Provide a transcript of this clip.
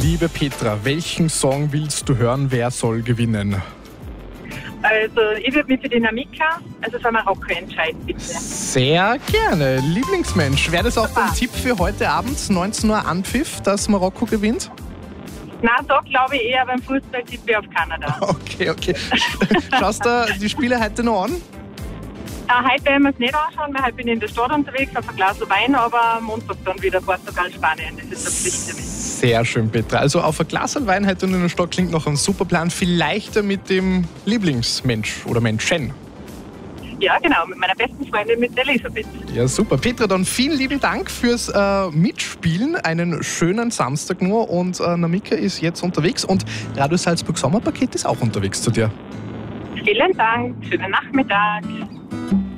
Liebe Petra, welchen Song willst du hören? Wer soll gewinnen? Also, ich würde mich für die Namika, also für Marokko entscheiden, bitte. Sehr gerne. Lieblingsmensch. Wäre das auch Super. dein Tipp für heute Abend, 19 Uhr Anpfiff, dass Marokko gewinnt? Na, da glaube ich eher beim Fußball tippe ich auf Kanada. Okay. Schaust du die Spiele heute noch an? Heute werden wir es nicht anschauen, weil heute bin ich in der Stadt unterwegs auf ein Glas Wein, aber am Montag dann wieder Portugal, Spanien. Das ist eine Pflicht für mich. Sehr schön, Petra. Also auf ein Glas Wein heute in der Stadt klingt noch ein super Plan. Vielleicht mit dem Lieblingsmensch oder Menschen. Ja, genau, mit meiner besten Freundin, mit Elisabeth. Ja, super. Petra, dann vielen lieben Dank fürs Mitspielen. Einen schönen Samstag nur. Und Namika ist jetzt unterwegs und Radio Salzburg Sommerpaket ist auch unterwegs zu dir. Vielen Dank, schönen Nachmittag.